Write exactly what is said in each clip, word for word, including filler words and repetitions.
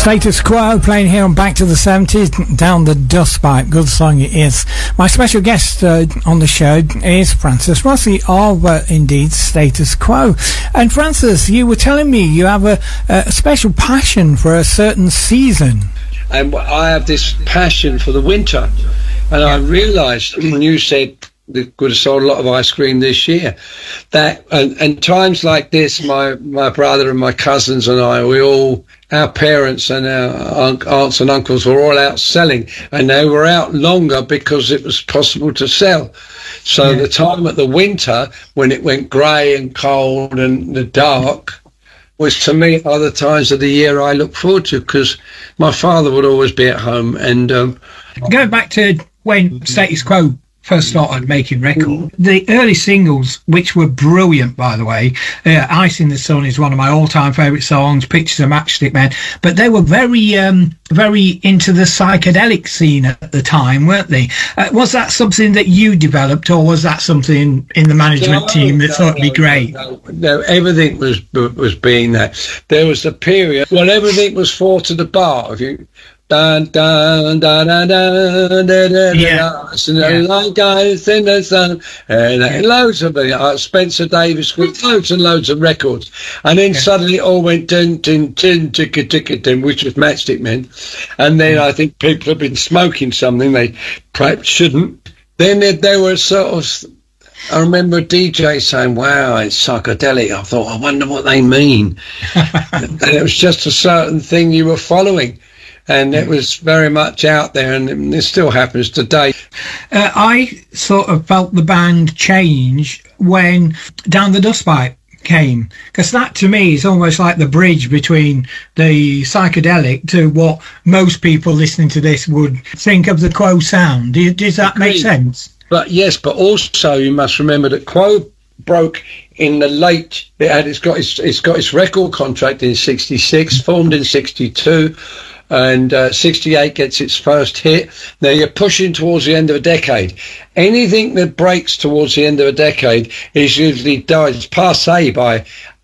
Status Quo playing here on Back to the seventies, Down the Dustpipe. Good song it is. My special guest uh, on the show is Francis Rossi of uh, indeed Status Quo. And Francis, you were telling me you have a, a special passion for a certain season. And I have this passion for the winter. And I realised when you said they could have sold a lot of ice cream this year, that and, and times like this, my my brother and my cousins and I, we all, our parents and our aunts and uncles were all out selling, and they were out longer because it was possible to sell. So yeah. The time of the winter when it went grey and cold and the dark was, to me, other times of the year I look forward to, because my father would always be at home. And um, going back to when Status Quo first started making records, the early singles, which were brilliant, by the way, uh, Ice in the Sun is one of my all-time favourite songs, Pictures of Matchstick Men, but they were very um, very into the psychedelic scene at the time, weren't they? Uh, was that something that you developed, or was that something in the management no, team that no, thought it'd be great? No, no, everything was was being that. There was a period when everything was four to the bar. If you Dun, dun, dun, dun, dun, dun, dun, yeah. dun, yeah. Like guys in the sun, and yeah. loads of them. Uh, Spencer Davis with loads and loads of records, and then yeah. suddenly it all went dun, dun, dun, ticka, ticka, dun, which was Matchstick Men, and then yeah. I think people have been smoking something they perhaps shouldn't. Then there, there were sort of, I remember a D J saying, "Wow, it's psychedelic." I thought, I wonder what they mean. And it was just a certain thing you were following. And it was very much out there, and it still happens today. Uh, I sort of felt the band change when Down the Dustpipe came, because that to me is almost like the bridge between the psychedelic to what most people listening to this would think of the Quo sound. Do you, does that Agreed. Make sense? But yes, but also you must remember that Quo broke in the late. It had, it's got its, it's got its record contract in sixty-six, formed in sixty-two. And uh, sixty-eight gets its first hit. Now you're pushing towards the end of a decade. Anything that breaks towards the end of a decade is usually dies passe by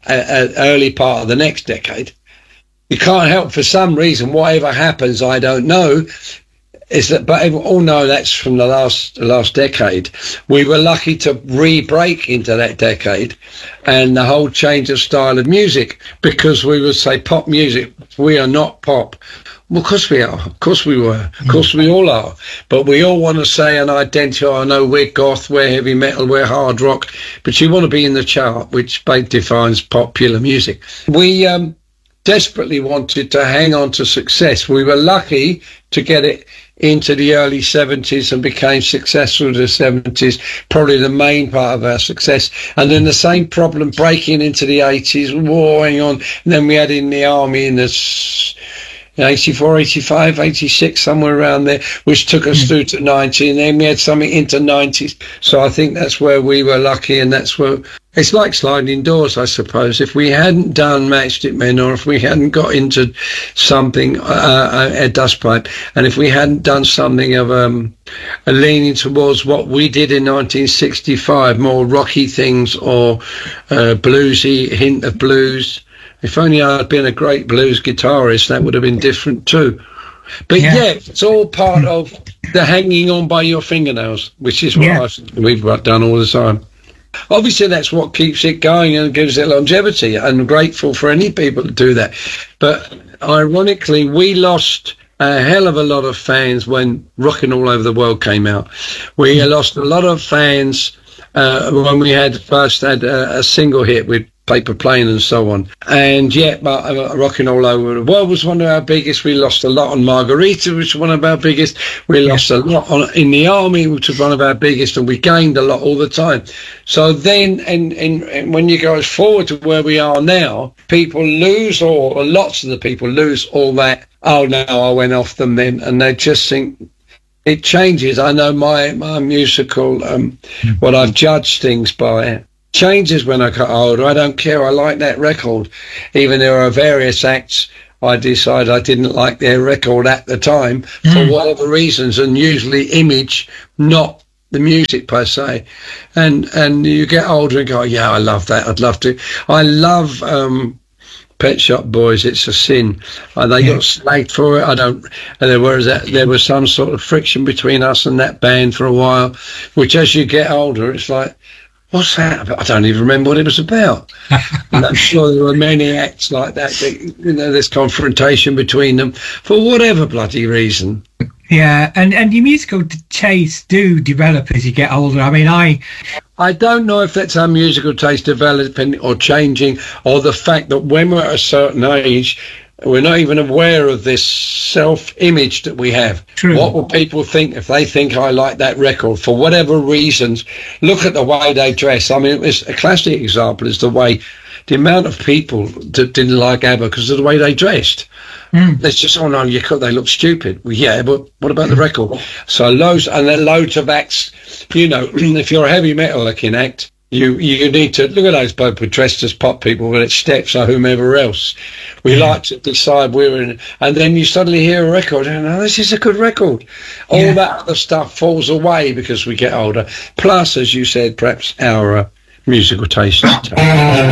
an early part of the next decade. You can't help, for some reason, whatever happens, I don't know, is that, but we all know that's from the last the last decade. We were lucky to re-break into that decade, and the whole change of style of music, because we would say pop music, we are not pop. Well, of course we are. Of course we were. Of course we all are. But we all want to say and identify, I know we're goth, we're heavy metal, we're hard rock, but you want to be in the chart, which defines popular music. We um, desperately wanted to hang on to success. We were lucky to get it into the early seventies and became successful in the seventies, probably the main part of our success. And then the same problem breaking into the eighties, warring on, and then we had in the army in the eighty-four, eighty-five, eighty-six, somewhere around there, which took us mm. through to ninety, and then we had something into nineties. So I think that's where we were lucky, and that's where it's like sliding doors, I suppose. If we hadn't done Matchstick Men, or if we hadn't got into something, uh, a Dustpipe, and if we hadn't done something of um, a leaning towards what we did in nineteen sixty-five, more rocky things or uh, bluesy, hint of blues. If only I'd been a great blues guitarist, that would have been different too. But yeah, yeah it's all part of the hanging on by your fingernails, which is what yeah. I've, we've done all the time. Obviously, that's what keeps it going and gives it longevity. I'm grateful for any people that do that. But ironically, we lost a hell of a lot of fans when Rockin' All Over the World came out. We lost a lot of fans uh, when we had first had a, a single hit with Paper Plane and so on. And yet, but, uh, Rockin' All Over the World was one of our biggest. We lost a lot on Margarita, which was one of our biggest. We lost yeah. a lot on In the Army, which was one of our biggest, and we gained a lot all the time. So then, and, and, and when you go forward to where we are now, people lose, or, or lots of the people lose all that, oh no, I went off them then, and they just think, it changes. I know my, my musical, um, what I've judged things by, changes when I get older. I don't care. I like that record. Even there are various acts I decided I didn't like their record at the time mm. for whatever reasons, and usually image, not the music per se. And and you get older and go, yeah, I love that. I'd love to. I love um, Pet Shop Boys, It's a Sin. And they Yeah. got slagged for it. I don't. And there was that, there was some sort of friction between us and that band for a while. Which, as you get older, it's like, what's that about? I don't even remember what it was about. And I'm sure there were many acts like that, that. You know, there's confrontation between them for whatever bloody reason. Yeah, and, and your musical tastes do develop as you get older. I mean, I... I don't know if that's our musical taste developing or changing, or the fact that when we're at a certain age, we're not even aware of this self-image that we have. True. What will people think if they think I like that record for whatever reasons? Look at the way they dress. I mean, it's a classic example is the way, the amount of people that didn't like ABBA because of the way they dressed. Mm. It's just, oh no, you could, they look stupid. Well, yeah, but what about the record? So loads, and then loads of acts, you know, if you're a heavy metal looking act, you you need to look at those people dressed as pop people, whether it's Steps or whomever else. We Yeah. like to decide we're in, and then you suddenly hear a record, and oh, this is a good record. All Yeah. that other stuff falls away because we get older. Plus, as you said, perhaps our uh, musical tastes.